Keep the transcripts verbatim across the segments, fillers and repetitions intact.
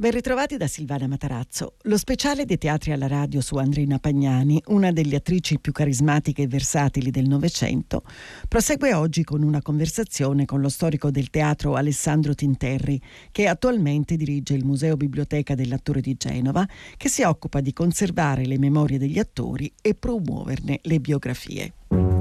Ben ritrovati da Silvana Matarazzo. Lo speciale dei teatri alla radio su Andreina Pagnani, una delle attrici più carismatiche e versatili del Novecento, prosegue oggi con una conversazione con lo storico del teatro Alessandro Tinterri, che attualmente dirige il Museo Biblioteca dell'Attore di Genova, che si occupa di conservare le memorie degli attori e promuoverne le biografie.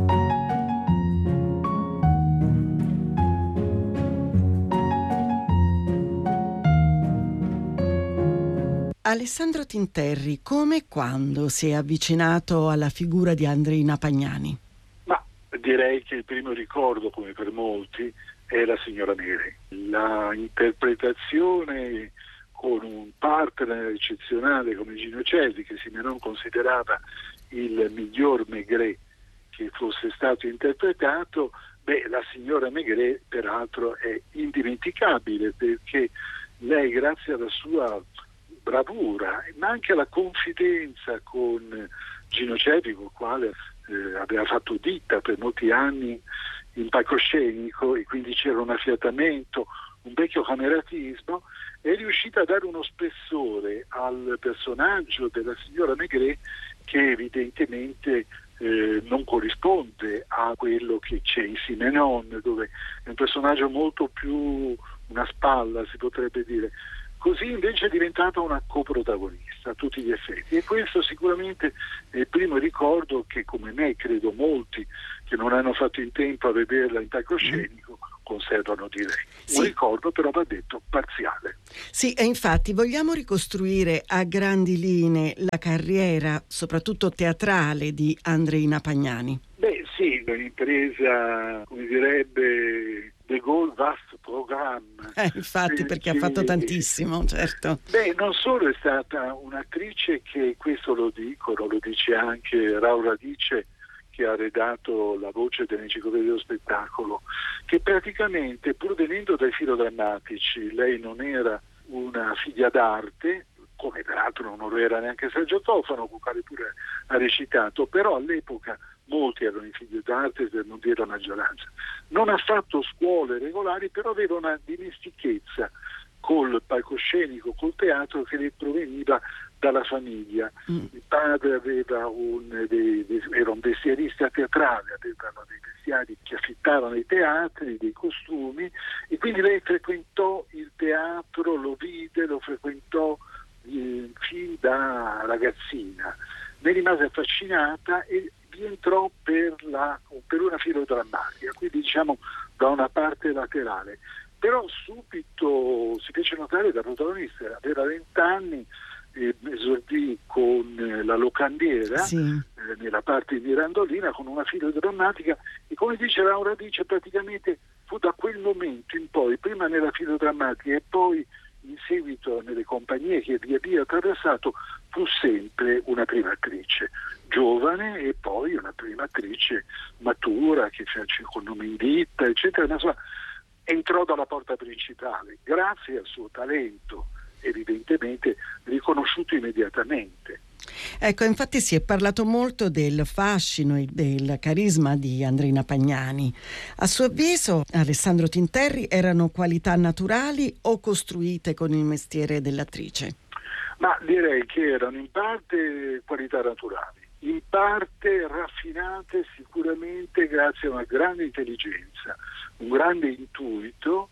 Alessandro Tinterri, come e quando si è avvicinato alla figura di Andreina Pagnani? Ma direi che il primo ricordo, come per molti, è la signora Maigret. La interpretazione con un partner eccezionale come Gino Cervi, che Simenon considerava il miglior Maigret che fosse stato interpretato, beh, la signora Maigret peraltro è indimenticabile, perché lei, grazie alla sua bravura, ma anche alla confidenza con Gino Cervi, con il quale eh, aveva fatto ditta per molti anni in palcoscenico, e quindi c'era un affiatamento, un vecchio cameratismo, è riuscita a dare uno spessore al personaggio della signora Maigret che evidentemente eh, non corrisponde a quello che c'è in Simenon, dove è un personaggio molto più una spalla, si potrebbe dire. Così invece è diventata una coprotagonista a tutti gli effetti, e questo sicuramente è il primo ricordo che, come me, credo molti che non hanno fatto in tempo a vederla in palcoscenico conservano di lei. Sì. Un ricordo però, va detto, parziale. Sì, e infatti vogliamo ricostruire a grandi linee la carriera, soprattutto teatrale, di Andreina Pagnani. Beh sì, un'impresa, come direbbe De Gaulle, vasto programma. Eh, infatti, perché ha fatto tantissimo, certo. Beh, non solo è stata un'attrice che, questo lo dicono, lo dice anche Raul Radice, che ha redatto la voce dell'Enciclopedia dello Spettacolo, che praticamente, pur venendo dai filodrammatici, lei non era una figlia d'arte, come peraltro non lo era neanche Sergio Tofano, con il quale pure ha recitato, però all'epoca molti erano i figli d'arte, per non dire la maggioranza. Non ha fatto scuole regolari, però aveva una dimestichezza col palcoscenico, col teatro, che le proveniva dalla famiglia. Mm. Il padre aveva un, dei, dei, era un vestierista teatrale, avevano dei vestiari che affittavano i teatri, dei costumi, e quindi lei frequentò il teatro, lo vide, lo frequentò eh, fin da ragazzina. Ne rimase affascinata e vi entrò per, la, per una filodrammatica, quindi diciamo da una parte laterale. Però subito si fece notare da protagonista, aveva vent'anni, eh, esordì con eh, la locandiera, sì. eh, nella parte di Mirandolina, con una filodrammatica, e come dice Laura dice, praticamente fu da quel momento in poi, prima nella filodrammatica e poi in seguito nelle compagnie che via via attraversato, fu sempre una prima attrice, giovane, e poi una prima attrice matura che fece con nome in vita, eccetera, ma insomma entrò dalla porta principale grazie al suo talento, evidentemente riconosciuto immediatamente. Ecco, infatti si è parlato molto del fascino e del carisma di Andreina Pagnani. A suo avviso, Alessandro Tinterri, erano qualità naturali o costruite con il mestiere dell'attrice? Ma direi che erano in parte qualità naturali, in parte raffinate sicuramente grazie a una grande intelligenza, un grande intuito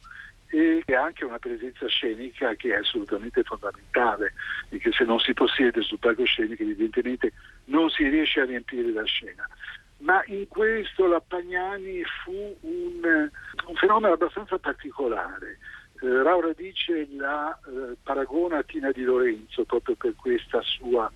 e anche una presenza scenica che è assolutamente fondamentale, e che se non si possiede sul palcoscenico evidentemente non si riesce a riempire la scena. Ma in questo la Pagnani fu un, un fenomeno abbastanza particolare. Eh, Laura dice la eh, paragona a Tina Di Lorenzo proprio per questa sua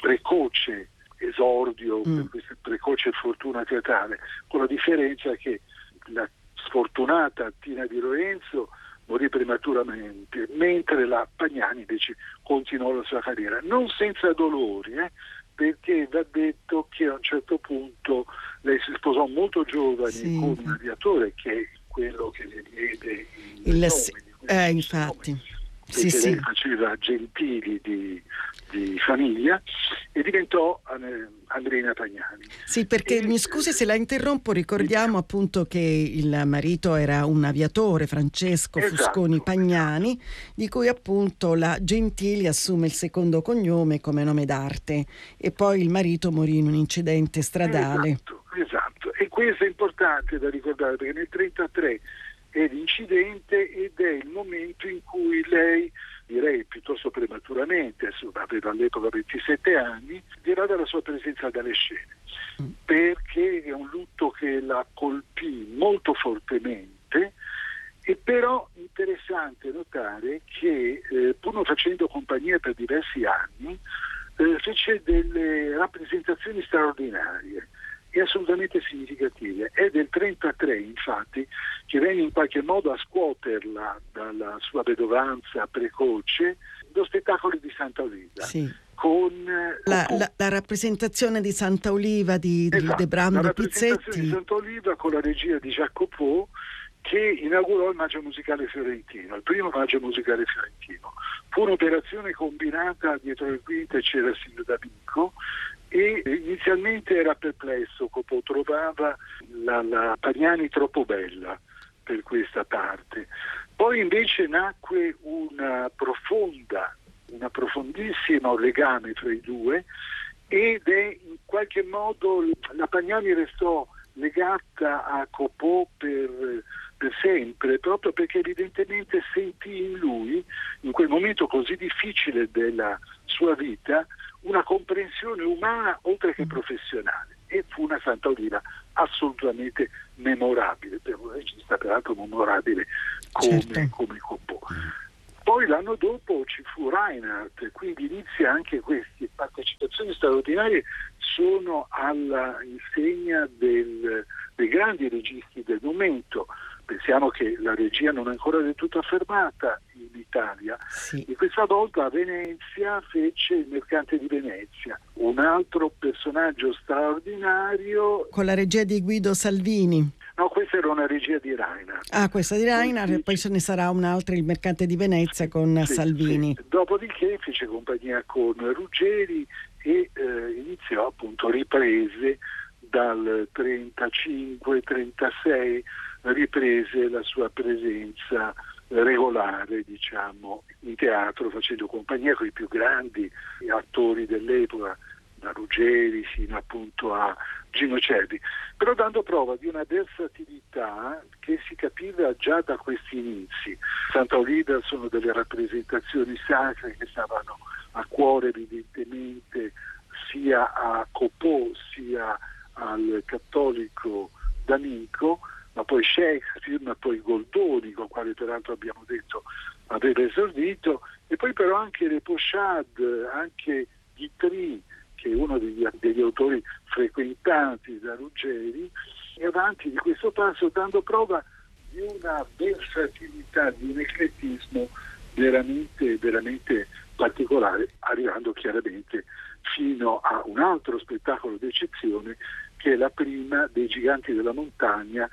precoce esordio, mm. per questa precoce fortuna teatrale, con la differenza che la sfortunata Tina Di Lorenzo morì prematuramente, mentre la Pagnani invece continuò la sua carriera, non senza dolori, eh, perché va detto che a un certo punto lei si sposò molto giovane, sì, con un aviatore che è quello che le diede il, il nome, eh, infatti. Sì, sì. Lei faceva Gentili di di famiglia e diventò Andreina Pagnani. Sì, perché e, mi scusi se la interrompo, ricordiamo eh, appunto che il marito era un aviatore, Francesco esatto, Fusconi Pagnani, di cui appunto la Gentili assume il secondo cognome come nome d'arte, e poi il marito morì in un incidente stradale. Esatto, esatto. E questo è importante da ricordare, perché nel trentatré è l'incidente ed è il momento in cui lei, direi piuttosto prematuramente, aveva all'epoca ventisette anni, dirà dalla sua presenza dalle scene, mm. perché è un lutto che la colpì molto fortemente. E però interessante notare che eh, pur non facendo compagnia per diversi anni, eh, fece delle rappresentazioni straordinarie e assolutamente significative. È del trentatré, infatti, che venne in qualche modo a scuoterla dalla sua vedovanza precoce lo spettacolo di Santa Oliva. Sì. Con la, la, la rappresentazione di Santa Oliva di, esatto, di De Brando la rappresentazione Pizzetti. di Santa Oliva con la regia di Jacopo, che inaugurò il Maggio Musicale Fiorentino, il primo Maggio Musicale Fiorentino. Fu un'operazione combinata, dietro le quinte c'era Silvio D'Amico, e inizialmente era perplesso, Copò trovava la, la Pagnani troppo bella per questa parte. Poi invece nacque una profonda, una profondissimo legame tra i due, ed è in qualche modo la Pagnani restò legata a Copò per, per sempre, proprio perché evidentemente sentì in lui, in quel momento così difficile della sua vita, una comprensione umana oltre che professionale, e fu una Santa Oliva assolutamente memorabile, per un regista peraltro memorabile come, certo. come Copò. Poi l'anno dopo ci fu Reinhardt, quindi inizia anche queste partecipazioni straordinarie, sono alla insegna del, dei grandi registi del momento. Pensiamo che la regia non è ancora del tutto affermata in Italia, sì. E questa volta a Venezia fece Il Mercante di Venezia, un altro personaggio straordinario. Con la regia di Guido Salvini. No, questa era una regia di Reinhardt. Ah, questa di Reinhardt, e poi ce ne sarà un'altra, Il Mercante di Venezia, con sì, Salvini. Sì. Dopodiché fece compagnia con Ruggeri e eh, iniziò appunto riprese dal trentacinque trentasei, riprese la sua presenza regolare, diciamo, in teatro, facendo compagnia con i più grandi attori dell'epoca, da Ruggeri fino appunto a Gino Cervi, però dando prova di una versatilità che si capiva già da questi inizi. Santa Oliva sono delle rappresentazioni sacre che stavano a cuore evidentemente sia a Copò sia al cattolico D'Amico, ma poi Shakespeare, ma poi Goldoni, con quale peraltro abbiamo detto aveva esordito, e poi però anche Le Pochade, anche Guitry, che è uno degli, degli autori frequentati da Ruggeri, e avanti di questo passo dando prova di una versatilità, di un eclettismo veramente, veramente particolare, arrivando chiaramente fino a un altro spettacolo d'eccezione che è la prima dei Giganti della Montagna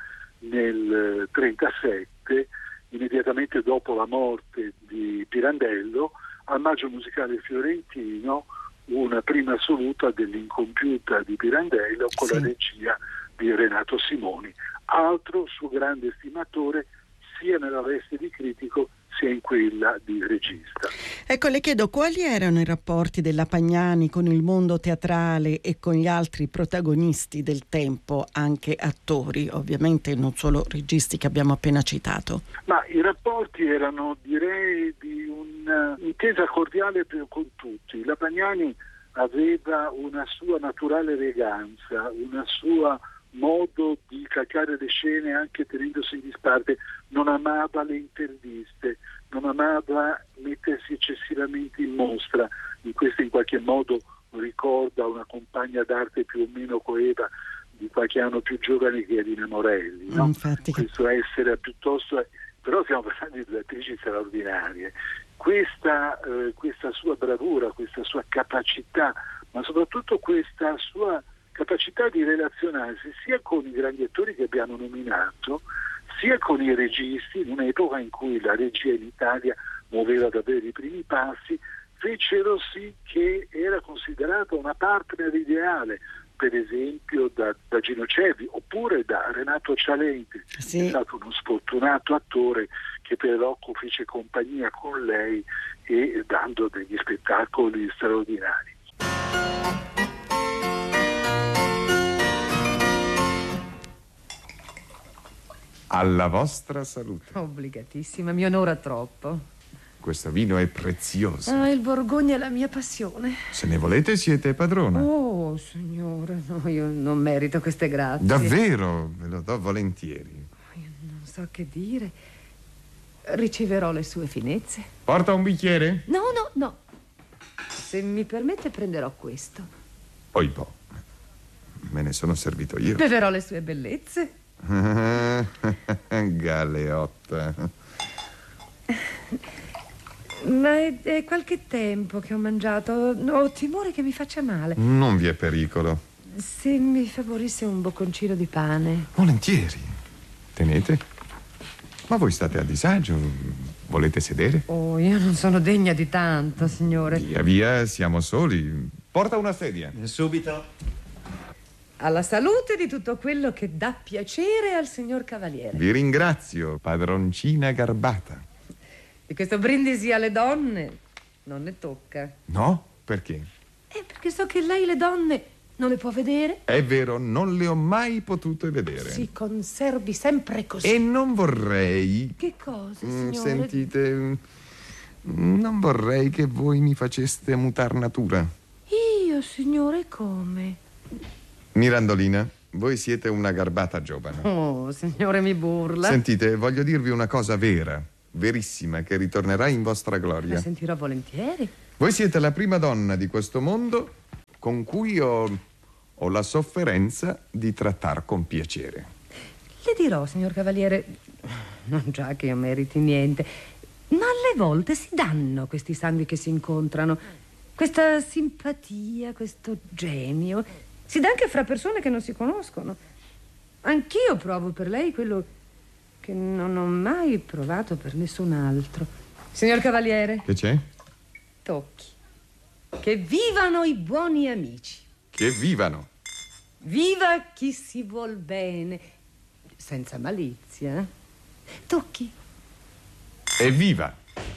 nel trentasette, immediatamente dopo la morte di Pirandello, al Maggio Musicale Fiorentino, una prima assoluta dell'Incompiuta di Pirandello con sì. la regia di Renato Simoni, altro suo grande stimatore sia nella veste di critico sia in quella di regista. Ecco, le chiedo quali erano i rapporti della Pagnani con il mondo teatrale e con gli altri protagonisti del tempo, anche attori, ovviamente non solo registi che abbiamo appena citato. Ma i rapporti erano, direi, di un'intesa cordiale con tutti. La Pagnani aveva una sua naturale eleganza, una sua modo di calcare le scene anche tenendosi in disparte, non amava le interviste, non amava mettersi eccessivamente in mostra. In questo in qualche modo ricorda una compagna d'arte più o meno coeva di qualche anno più giovane che Elina Morelli, no? Infatti. Questo essere piuttosto, però stiamo parlando di due attrici straordinarie. Questa, eh, questa sua bravura, questa sua capacità, ma soprattutto questa sua capacità di relazionarsi sia con i grandi attori che abbiamo nominato, sia con i registi, in un'epoca in cui la regia in Italia muoveva davvero i primi passi, fecero sì che era considerata una partner ideale, per esempio da, da Gino Cervi oppure da Renato Cialenti, sì. È stato uno sfortunato attore che però fece compagnia con lei e dando degli spettacoli straordinari. Alla vostra salute. Obbligatissima, mi onora troppo. Questo vino è prezioso. Ah, il Borgogna è la mia passione. Se ne volete siete padrona. Oh, signore, no, io non merito queste grazie. Davvero, ve lo do volentieri. Io non so che dire. Riceverò le sue finezze. Porta un bicchiere? No, no, no. Se mi permette prenderò questo. Poi boh, me ne sono servito io. Beverò le sue bellezze. Galeotta. Ma è, è qualche tempo che ho mangiato. Ho timore che mi faccia male. Non vi è pericolo. Se mi favorisse un bocconcino di pane. Volentieri. Tenete. Ma voi state a disagio? Volete sedere? Oh, io non sono degna di tanto, signore. Via via, siamo soli. Porta una sedia. Subito. Alla salute di tutto quello che dà piacere al signor Cavaliere. Vi ringrazio, padroncina garbata. Di questo brindisi alle donne non ne tocca. No? Perché? Eh, perché so che lei le donne non le può vedere. È vero, non le ho mai potute vedere. Si conservi sempre così. E non vorrei... Che cosa, Mm, signore? Sentite, mm, non vorrei che voi mi faceste mutar natura. Io, signore, come? Mirandolina, voi siete una garbata giovane. Oh, signore, mi burla. Sentite, voglio dirvi una cosa vera, verissima, che ritornerà in vostra gloria. La sentirò volentieri. Voi siete la prima donna di questo mondo con cui ho, ho la sofferenza di trattar con piacere. Le dirò, signor Cavaliere, non già che io meriti niente, ma alle volte si danno questi sangue che si incontrano, questa simpatia, questo genio. Si dà anche fra persone che non si conoscono. Anch'io provo per lei quello che non ho mai provato per nessun altro. Signor Cavaliere. Che c'è? Tocchi. Che vivano i buoni amici. Che vivano. Viva chi si vuol bene, senza malizia. Tocchi. Evviva!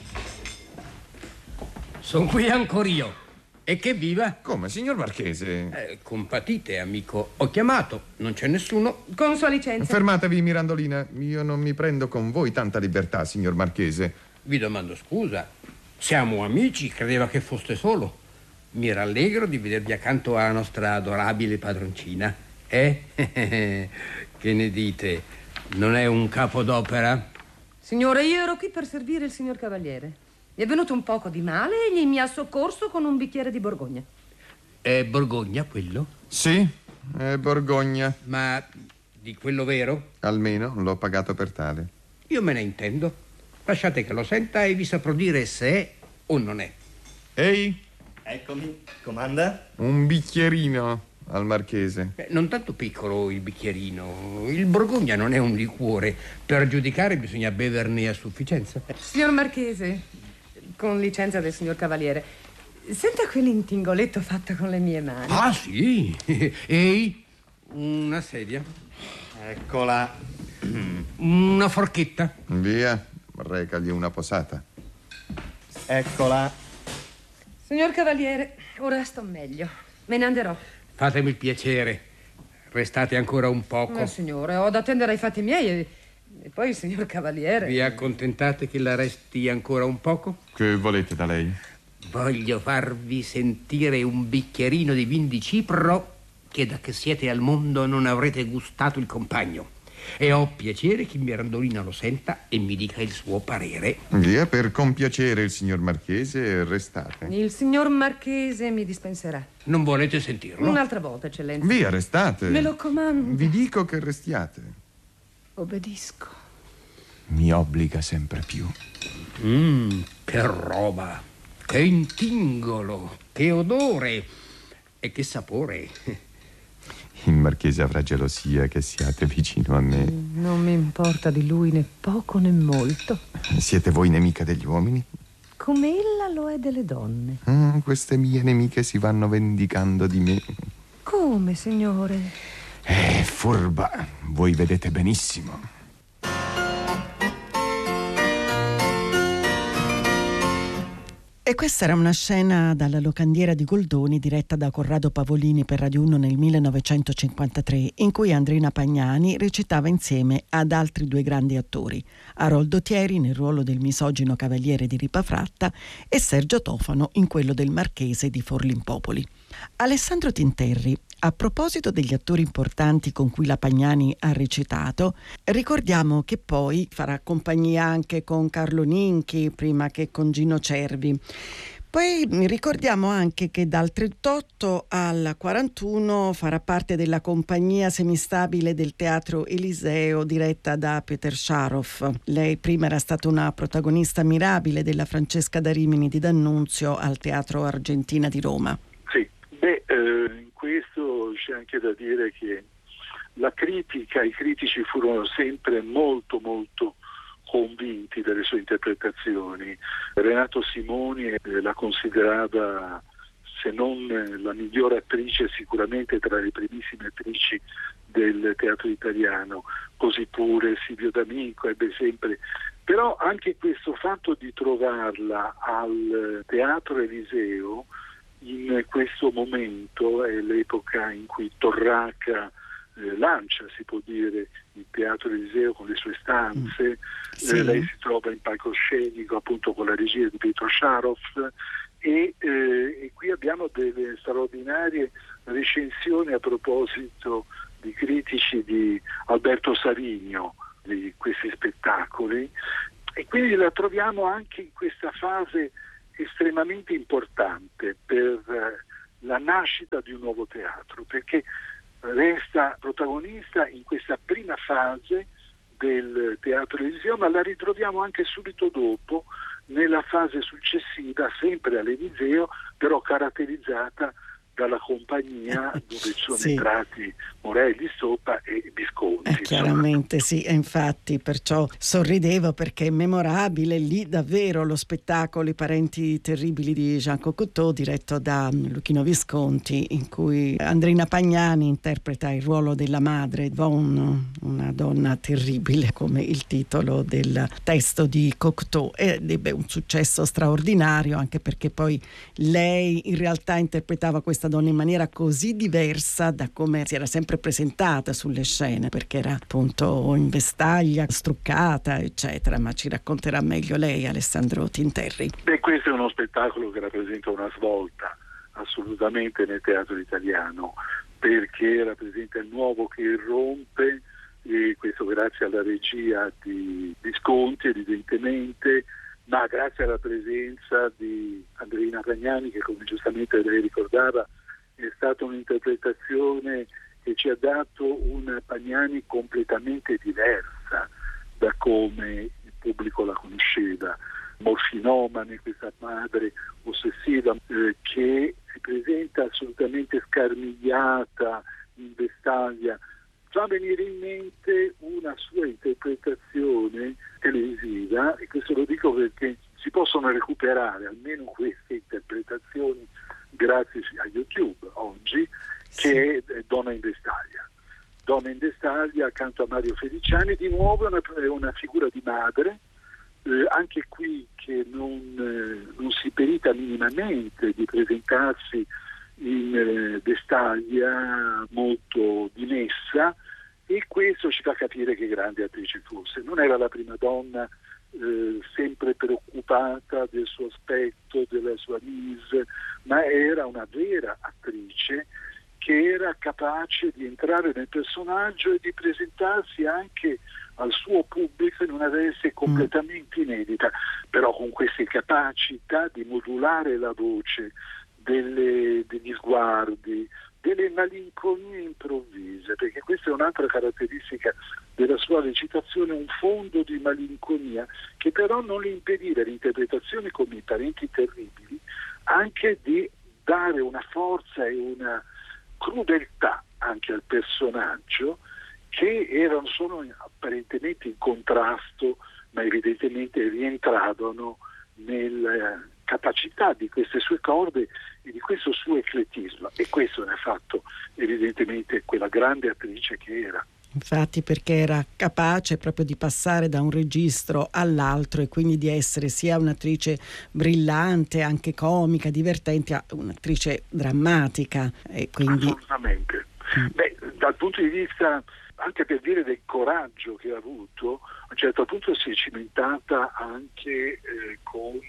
Sono qui ancora io. E che viva? Come, signor Marchese? Eh, compatite, amico. Ho chiamato, non c'è nessuno. Con sua licenza. Fermatevi, Mirandolina. Io non mi prendo con voi tanta libertà, signor Marchese. Vi domando scusa. Siamo amici, credeva che foste solo. Mi rallegro di vedervi accanto alla nostra adorabile padroncina. Eh? Che ne dite? Non è un capodopera? Signore, io ero qui per servire il signor Cavaliere. Mi è venuto un poco di male e egli mi ha soccorso con un bicchiere di Borgogna. È Borgogna quello? Sì, è Borgogna. Ma di quello vero? Almeno l'ho pagato per tale. Io me ne intendo. Lasciate che lo senta e vi saprò dire se è o non è. Ehi, Eccomi, comanda? un bicchierino al Marchese. Beh, non tanto piccolo il bicchierino. Il Borgogna non è un liquore. Per giudicare bisogna beverne a sufficienza. Signor Marchese, con licenza del signor Cavaliere, senta quell'intingoletto fatto con le mie mani. Ah, sì? Ehi, una sedia. Eccola. Una forchetta. Via, recagli una posata. Eccola. Signor Cavaliere, ora sto meglio. Me ne anderò. Fatemi il piacere. Restate ancora un poco. Ma signore, ho da attendere ai fatti miei e, e poi il signor Cavaliere. Vi accontentate che la resti ancora un poco? Che volete da lei? Voglio farvi sentire un bicchierino di vin di Cipro che da che siete al mondo non avrete gustato il compagno. E ho piacere che Mirandolina lo senta e mi dica il suo parere. Via, per compiacere il signor Marchese, restate. Il signor Marchese mi dispenserà. Non volete sentirlo? Un'altra volta, eccellenza. Via, restate. Me lo comando. Vi dico che restiate. Obbedisco. Mi obbliga sempre più. Mmm, che roba, che intingolo, che odore e che sapore. Il Marchese avrà gelosia che siate vicino a me. Non mi importa di lui né poco né molto. Siete voi nemica degli uomini? come ella lo è delle donne. Ah, queste mie nemiche si vanno vendicando di me. Come, signore? Eh, furba, voi vedete benissimo. E questa era una scena dalla Locandiera di Goldoni diretta da Corrado Pavolini per Radio uno nel millenovecentocinquantatré, in cui Andrina Pagnani recitava insieme ad altri due grandi attori, Aroldo Thieri nel ruolo del misogino cavaliere di Ripafratta e Sergio Tofano in quello del marchese di Forlimpopoli. Alessandro Tinterri, a proposito degli attori importanti con cui la Pagnani ha recitato, ricordiamo che poi farà compagnia anche con Carlo Ninchi, prima che con Gino Cervi. Poi ricordiamo anche che dal trentotto al quarantuno farà parte della compagnia semistabile del Teatro Eliseo diretta da Peter Sharoff. Lei prima era stata una protagonista mirabile della Francesca da Rimini di D'Annunzio al Teatro Argentina di Roma. Sì, beh, eh, in questo c'è anche da dire che la critica, i critici furono sempre molto molto convinti delle sue interpretazioni. Renato Simoni eh, la considerava, se non la migliore attrice, sicuramente tra le primissime attrici del teatro italiano. Così pure Silvio D'Amico ebbe sempre. Però anche questo fatto di trovarla al Teatro Eliseo in questo momento, è l'epoca in cui Torraca eh, lancia, si può dire, il Teatro Eliseo con le sue stanze, mm. sì. eh, lei si trova in palcoscenico appunto con la regia di Pietro Sharoff e, eh, e qui abbiamo delle straordinarie recensioni a proposito di critici di Alberto Savigno di questi spettacoli, e quindi la troviamo anche in questa fase estremamente importante per la nascita di un nuovo teatro, perché resta protagonista in questa prima fase del Teatro Eliseo, ma la ritroviamo anche subito dopo nella fase successiva, sempre all'Eliseo, però caratterizzata dalla compagnia dove sono sì. entrati Morelli, Stoppa e Visconti. Eh, chiaramente sì, e infatti perciò sorridevo perché è memorabile lì davvero lo spettacolo I parenti terribili di Jean Cocteau diretto da Luchino Visconti, in cui Andrina Pagnani interpreta il ruolo della madre Von, una donna terribile come il titolo del testo di Cocteau, ed ebbe un successo straordinario anche perché poi lei in realtà interpretava questa donna in maniera così diversa da come si era sempre presentata sulle scene, perché era appunto in vestaglia, struccata eccetera, ma ci racconterà meglio lei, Alessandro Tinterri. Beh, questo è uno spettacolo che rappresenta una svolta assolutamente nel teatro italiano, perché rappresenta il nuovo che irrompe, e questo grazie alla regia di Visconti evidentemente, ma grazie alla presenza di Andrina Pagnani, che come giustamente lei ricordava è stata un'interpretazione che ci ha dato una Pagnani completamente diversa da come il pubblico la conosceva, morfinomane, questa madre ossessiva eh, che si presenta assolutamente scarmigliata, in vestaglia. Fa venire in mente una sua interpretazione televisiva, e questo lo dico perché si possono recuperare almeno queste interpretazioni grazie a YouTube oggi, sì. che è Donna in vestaglia. Donna in vestaglia accanto a Mario Feliciani, di nuovo è una, è una figura di madre, eh, anche qui che non, eh, non si perita minimamente di presentarsi in eh, vestaglia molto dimessa, e questo ci fa capire che grande attrice fosse. Non era la prima donna eh, sempre preoccupata del suo aspetto, della sua mise, ma era una vera attrice che era capace di entrare nel personaggio e di presentarsi anche al suo pubblico in una veste completamente inedita, però con queste capacità di modulare la voce, delle, degli sguardi, delle malinconie improvvise, perché questa è un'altra caratteristica della sua recitazione, un fondo di malinconia che però non le impediva l'interpretazione come I parenti terribili anche di dare una forza e una crudeltà anche al personaggio, che erano solo apparentemente in contrasto, ma evidentemente rientravano nel, questa capacità, di queste sue corde e di questo suo eclettismo, e questo ne ha fatto evidentemente quella grande attrice che era. Infatti, perché era capace proprio di passare da un registro all'altro e quindi di essere sia un'attrice brillante, anche comica, divertente, a un'attrice drammatica. E quindi... Assolutamente. Mm. Beh, dal punto di vista, anche per dire del coraggio che ha avuto, a un certo punto si è cimentata anche eh, con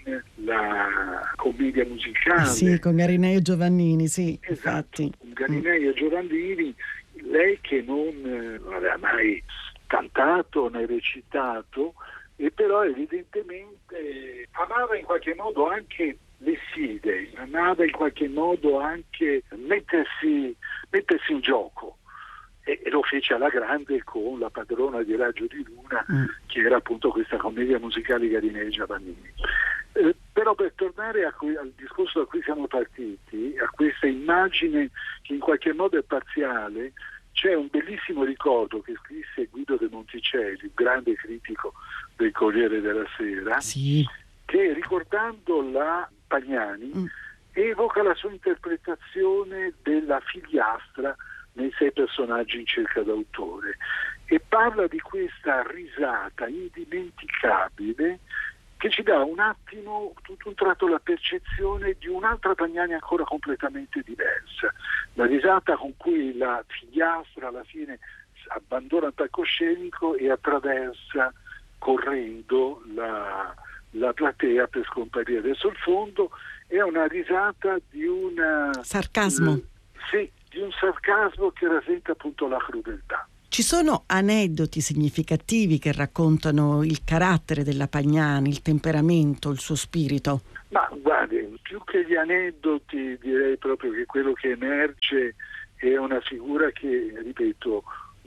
la commedia musicale. Sì, con Garinei e Giovannini, sì. Esatto, infatti. con Garinei e Giovannini, lei che non, non aveva mai cantato né recitato, e però evidentemente amava in qualche modo anche le sfide, amava in qualche modo anche mettersi, mettersi in gioco, e, e lo fece alla grande con La padrona di Raggio di Luna, mm. che era appunto questa commedia musicale di Garinei e Giovannini. Eh, però per tornare a cui, al discorso da cui siamo partiti, a questa immagine che in qualche modo è parziale, c'è un bellissimo ricordo che scrisse Guido De Monticelli, il grande critico del Corriere della Sera, sì. che ricordando la Pagnani mm. evoca la sua interpretazione della figliastra nei Sei personaggi in cerca d'autore, e parla di questa risata indimenticabile che ci dà un attimo, tutto un tratto, la percezione di un'altra Pagnani ancora completamente diversa. La risata con cui la figliastra alla fine abbandona il palcoscenico e attraversa correndo la, la platea per scomparire verso il fondo, è una risata di un sarcasmo. Eh, sì, di un sarcasmo che rasenta appunto la crudeltà. Ci sono aneddoti significativi che raccontano il carattere della Pagnani, il temperamento, il suo spirito? Ma guardi, più che gli aneddoti direi proprio che quello che emerge è una figura che, ripeto,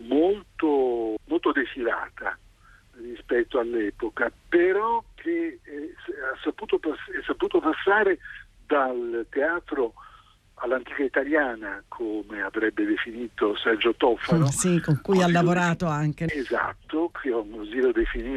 molto, molto defilata rispetto all'epoca, però che eh, ha saputo, è saputo passare dal teatro all'antica italiana, come avrebbe definito Sergio Toffano. Sì, con cui ha lavorato anche. Esatto, che così lo definì